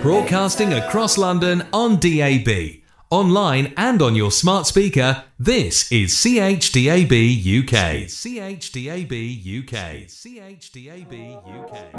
Broadcasting across London on DAB, online and on your smart speaker, this is CHDAB UK. CHDAB UK. CHDAB UK.